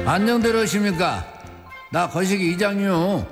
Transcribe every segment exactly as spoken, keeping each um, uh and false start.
안녕들 하십니까? 나 거시기 이장요.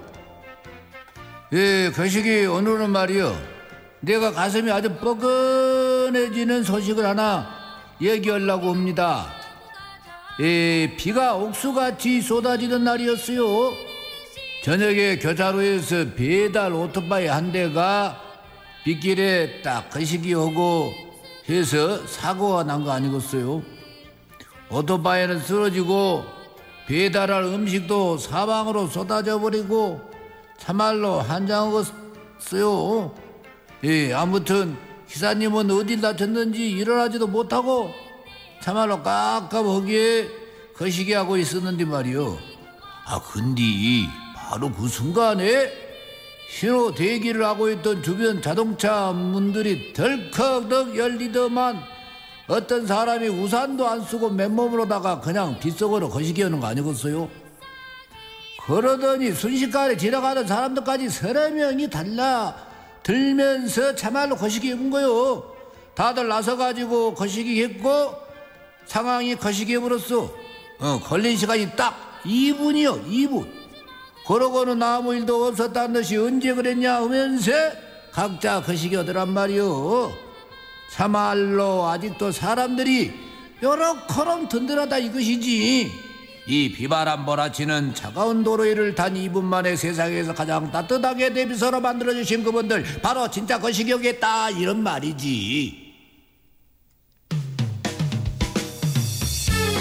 예, 거시기 오늘은 말이요, 내가 가슴이 아주 뻐근해지는 소식을 하나 얘기하려고 합니다. 예, 비가 옥수같이 쏟아지는 날이었어요. 저녁에 교차로에서 배달 오토바이 한 대가 빗길에 딱 거시기 오고 해서 사고가 난 거 아니겠어요? 오토바이는 쓰러지고 배달할 음식도 사방으로 쏟아져 버리고 참말로 한장했어요. 예, 아무튼 기사님은 어딜 다쳤는지 일어나지도 못하고 참말로 깝깝하게 거시기하고 있었는데 말이요. 아, 근데 바로 그 순간에 신호 대기를 하고 있던 주변 자동차 문들이 덜컥 열리더만 어떤 사람이 우산도 안 쓰고 맨몸으로다가 그냥 빗속으로 거시기 하는 거 아니겠어요? 그러더니 순식간에 지나가는 사람들까지 서너 명이 달라 들면서 참말로 거시기 해본 거요. 다들 나서가지고 거시기 했고 상황이 거시기 해버렸어. 어, 걸린 시간이 딱 이 분이요, 이 분. 그러고는 아무 일도 없었다는 듯이 언제 그랬냐 하면서 각자 거시기 하더란 말이요. 참말로 아직도 사람들이 요렇게럼 든든하다 이것이지. 이 비바람 몰아치는 차가운 도로 위를 단 이 분 만에 세상에서 가장 따뜻하게 데뷔서로 만들어주신 그분들 바로 진짜 거시기하겠다 이런 말이지.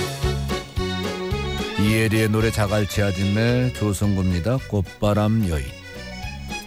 이혜리의 노래 자갈치 아줌매 조성구입니다. 꽃바람 여인.